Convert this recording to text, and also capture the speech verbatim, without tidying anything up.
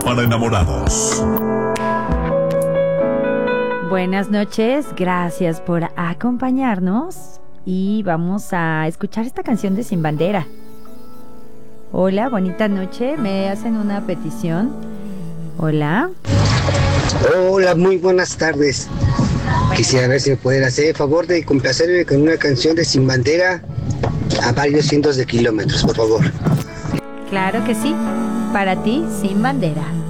para enamorados. Buenas noches, gracias por acompañarnos y vamos a escuchar esta canción de Sin Bandera. Hola, bonita noche, me hacen una petición. Hola. Hola, muy buenas tardes. Quisiera ver si me pueden hacer el favor de complacerme con una canción de Sin Bandera a varios cientos de kilómetros, por favor. Claro que sí, para ti, Sin Bandera.